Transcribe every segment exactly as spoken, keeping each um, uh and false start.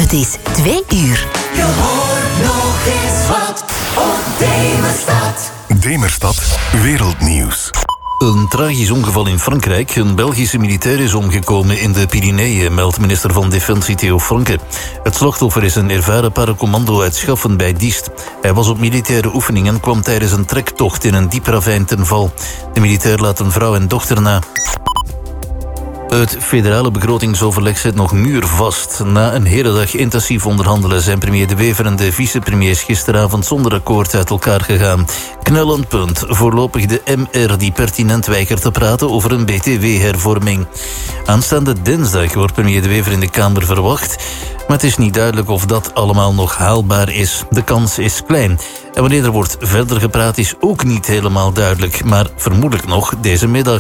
Het is twee uur. Je hoort nog eens wat op Demerstad. Demerstad Wereldnieuws. Een tragisch ongeval in Frankrijk. Een Belgische militair is omgekomen in de Pyreneeën, meldt minister van Defensie Theo Franke. Het slachtoffer is een ervaren paracommando uit Schaffen bij Diest. Hij was op militaire oefeningen en kwam tijdens een trektocht in een diep ravijn ten val. De militair laat een vrouw en dochter na. Het federale begrotingsoverleg zit nog muurvast. Na een hele dag intensief onderhandelen zijn premier De Wever en de vicepremiers gisteravond zonder akkoord uit elkaar gegaan. Knellend punt. Voorlopig de M R die pertinent weigert te praten over een B T W-hervorming. Aanstaande dinsdag wordt premier De Wever in de Kamer verwacht. Maar het is niet duidelijk of dat allemaal nog haalbaar is. De kans is klein. En wanneer er wordt verder gepraat is ook niet helemaal duidelijk. Maar vermoedelijk nog deze middag.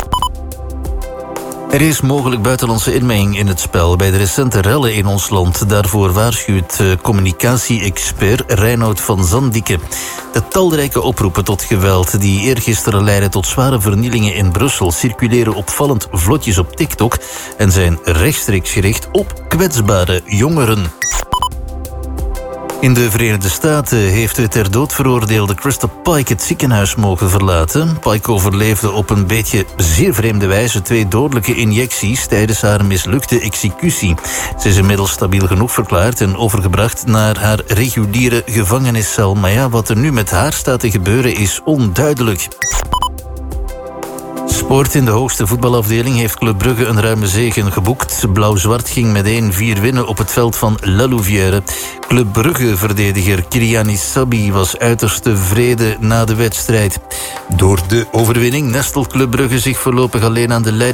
Er is mogelijk buitenlandse inmenging in het spel bij de recente rellen in ons land. Daarvoor waarschuwt communicatie-expert Reinoud van Zandike. De talrijke oproepen tot geweld die eergisteren leiden tot zware vernielingen in Brussel circuleren opvallend vlotjes op TikTok en zijn rechtstreeks gericht op kwetsbare jongeren. In de Verenigde Staten heeft de ter dood veroordeelde Krista Pike het ziekenhuis mogen verlaten. Pike overleefde op een beetje zeer vreemde wijze twee dodelijke injecties tijdens haar mislukte executie. Ze is inmiddels stabiel genoeg verklaard en overgebracht naar haar reguliere gevangeniscel. Maar ja, wat er nu met haar staat te gebeuren is onduidelijk. Sport in de hoogste voetbalafdeling heeft Club Brugge een ruime zege geboekt. Blauw-zwart ging met één vier winnen op het veld van La Louvière. Club Brugge-verdediger Kyliani Sabi was uiterst tevreden na de wedstrijd. Door de overwinning nestelt Club Brugge zich voorlopig alleen aan de leiding.